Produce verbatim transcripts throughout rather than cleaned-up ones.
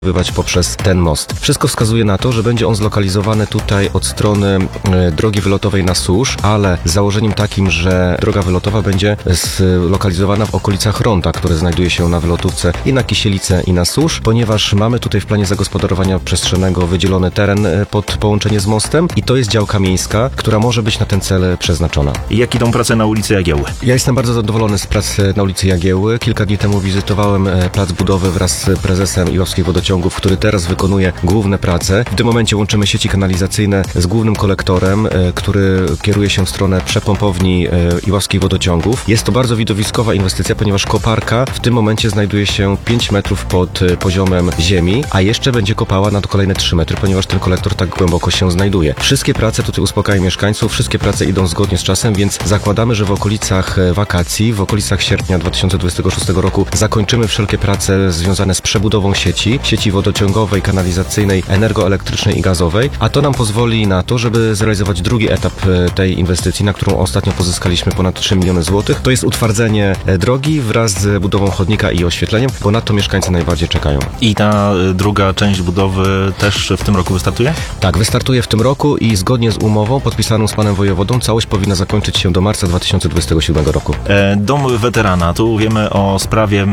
odbywać poprzez ten most. Wszystko wskazuje na to, że będzie on zlokalizowany tutaj od strony e, drogi wylotowej na Susz, ale z założeniem takim, że droga wylotowa będzie zlokalizowana w okolicach ronda, które znajduje się na wylotówce i na Kisielice i na Susz, ponieważ mamy tutaj w planie zagospodarowania przestrzennego wydzielony teren pod połączenie z mostem i to jest działka miejska, która może być na ten cel przeznaczona. Jak idą prace na ulicy Jagiełły? Ja jestem bardzo zadowolony z prac na ulicy Jagiełły. Kilka dni temu wizytowałem plac budowy wraz z prezesem Iławskich Wodociągów, który teraz wykonuje główne prace. W tym momencie łączymy sieci kanalizacyjne z głównym kolektorem, który kieruje się w stronę przepompowni Iławskich Wodociągów. Jest to bardzo widowiskowa inwestycja, ponieważ koparka w tym momencie znajduje się pięć metrów pod poziomem ziemi, a jeszcze będzie kopała na to kolejne trzy metry, ponieważ ten kolektor tak głęboko się znajduje. Wszystkie prace, tutaj uspokajają mieszkańców, wszystkie prace idą zgodnie z czasem, więc zakładamy, że w okolicach wakacji, w okolicach sierpnia dwa tysiące dwudziestego szóstego roku zakończymy wszelkie prace związane z przebudową sieci, sieci wodociągowej, kanalizacyjnej, energoelektrycznej i gazowej, a to nam pozwoli na to, żeby zrealizować drugi etap tej inwestycji, na którą ostatnio pozyskaliśmy ponad trzy miliony złotych. To jest utwardzenie drogi wraz z budową chodnika i oświetleniem, bo na to mieszkańcy najbardziej czekają. I ta druga część budowy też w tym roku wystartuje? Tak, wystartuje w tym roku i zgodnie z umową podpisaną z panem wojewodą całość powinna zakończyć się do marca dwa tysiące dwudziestego siódmego roku. E, Dom weterana. Tu wiemy o sprawie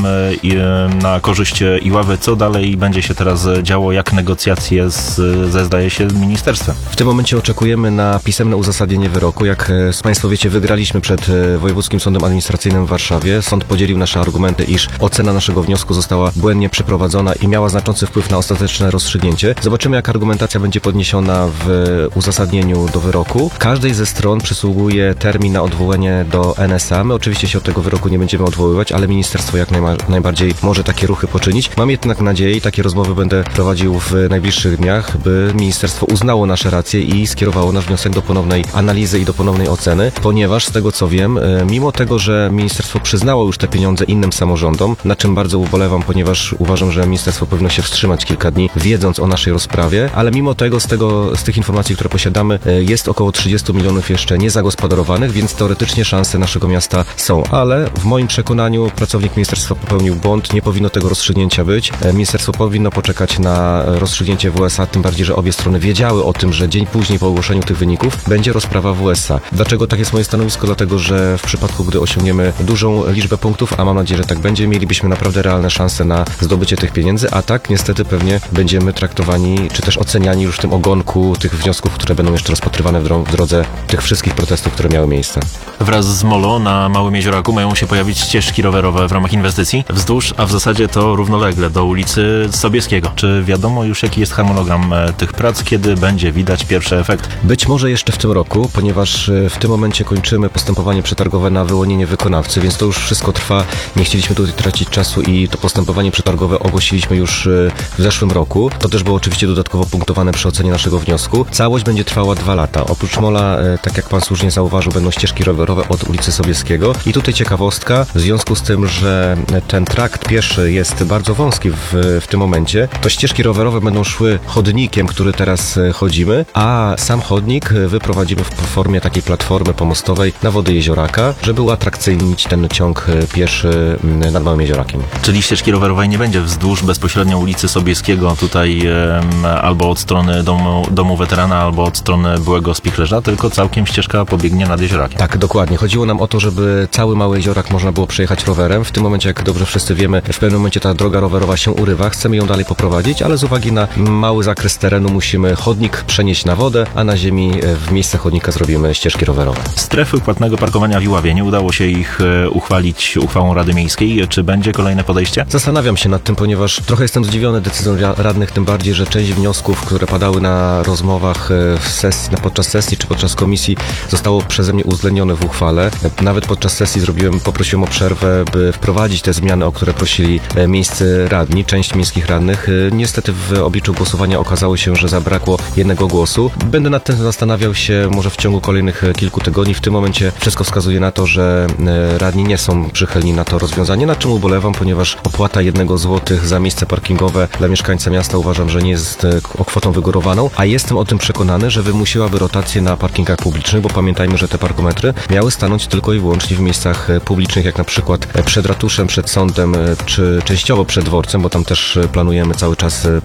e, na korzyść Iławy. Co dalej będzie się teraz działo? Jak negocjacje z, ze, zdaje się, ministerstwem? W tym momencie oczekujemy na pisemne uzasadnienie wyroku. Jak państwo wiecie, wygraliśmy przed Wojewódzkim Sądem Administracyjnym w Warszawie. Sąd podzielił nasze argumenty, iż ocena naszego wniosku została błędnie przeprowadzona i miała znaczący wpływ na ostateczne rozstrzygnięcie. Zobaczymy, jak argumentacja będzie podniesiona w uzasadnieniu do wyroku. Każdej ze stron przysługuje termin na odwołanie do N S A. My oczywiście się od tego wyroku nie będziemy odwoływać, ale ministerstwo jak najma- najbardziej może takie ruchy poczynić. Mam jednak nadzieję i takie rozmowy będę prowadził w najbliższych dniach, by ministerstwo uznało nasze racje i skierowało nasz wniosek do ponownej analizy i do ponownej oceny, ponieważ z tego co wiem, mimo tego, że ministerstwo przyznało już te pieniądze innym samorządom, na czym bardzo ubolewam, ponieważ uważam, że ministerstwo powinno się wstrzymać kilka dni, wiedząc o naszej rozprawie, ale mimo tego z tego, z tych informacji, które posiadamy, jest około trzydzieści milionów jeszcze niezagospodarowanych, więc teoretycznie szanse naszego miasta są, ale w moim przekonaniu pracownik ministerstwa popełnił błąd, nie powinno tego rozstrzygnięcia być. Ministerstwo powinno poczekać na rozstrzygnięcie W S A, tym bardziej, że obie strony wiedziały o tym, że dzień później po ogłoszeniu tych wyników będzie rozprawa W S A. Dlaczego tak jest moje stanowisko? Dlatego, że w przypadku, gdy osiągniemy dużą liczbę punktów, a mam nadzieję, że tak będzie, mielibyśmy naprawdę realne szanse na zdobycie tych pieniędzy, a tak niestety pewnie będziemy traktowani, czy też oceniani już w tym ogonku tych wniosków, które będą jeszcze rozpatrywane w, dro- w drodze tych wszystkich protestów, które miały miejsce. Wraz z Molo na Małym Jezioraku mają się pojawić ścieżki rowerowe w ramach inwestycji wzdłuż, a w zasadzie to równolegle do ulicy Sobieskiego. Czy wiadomo już, jaki jest harmonogram tych prac, kiedy będzie widać pierwszy efekt? Być może jeszcze w tym roku, ponieważ w tym momencie kończymy postępowanie przetargowe na wyłonienie wykonawcy, więc to już wszystko trwa. Nie chcieliśmy tutaj tracić czasu i to postępowanie przetargowe ogłosiliśmy już w zeszłym roku. To też było oczywiście dodatkowo punktowane przy ocenie naszego wniosku. Całość będzie trwała dwa lata. Oprócz Mola, tak jak pan słusznie zauważył, będą ścieżki rowerowe od ulicy Sobieskiego. I tutaj ciekawostka, w związku z tym, że ten trakt pieszy jest bardzo wąski w, w tym momencie, to ścieżki rowerowe będą szły chodnikiem, który teraz chodzimy, a sam chodnik wyprowadzimy w formie takiej platformy pomostowej na wody Jezioraka, żeby uatrakcyjnić ten ciąg pieszy nad Małym Jeziorakiem. Czyli ścieżki rowerowej nie będzie wzdłuż bezpośrednio ulicy Sobieskiego, tutaj e, albo od strony domu, domu weterana, albo od strony byłego spichlerza, tylko całkiem ścieżka pobiegnie nad Jeziorakiem. Tak, dokładnie. Chodziło nam o to, żeby cały Mały Jeziorak można było przejechać rowerem. W tym momencie, jak dobrze wszyscy wiemy, w pewnym momencie ta droga rowerowa się urywa. Chcemy ją dalej poprowadzić, ale z uwagi na mały zakres terenu musimy chodnik przenieść na wodę, a na ziemi w miejsce chodnika zrobimy ścieżki rowerowe. Strefy płatnego parkowania w Iławie. Nie udało się ich uchwalić uchwałą Rady Miejskiej. Czy będzie kolejne podejście? Zastanawiam się nad tym, ponieważ trochę jestem zdziwiony decyzją radnych, tym bardziej, że część wniosków, które padały na rozmowach w sesji, podczas sesji czy podczas komisji, zostało przeze mnie uwzględnione w uchwale. Nawet podczas sesji zrobiłem, poprosiłem o przerwę, by wprowadzić te zmiany, o które prosili miejscy radni, część miejskich radnych. Niestety w obliczu głosowania okazało się, że zabrakło jednego głosu. Będę nad tym zastanawiał się może w ciągu kolejnych kilku tygodni. W tym momencie wszystko wskazuje na to, że radni nie są przychylni na to rozwiązanie, na czym ubolewam, ponieważ opłata jednego złotych za miejsce parkingowe dla mieszkańca miasta uważam, że nie jest kwotą wygórowaną, a jestem o tym przekonany, że wymusiłaby rotację na parkingach publicznych, bo pamiętajmy, że te parkometry miały stanąć tylko i wyłącznie w miejscach publicznych, jak na przykład przed ratuszem, przed sądem, czy częściowo przed dworcem, bo tam też planujemy cały czas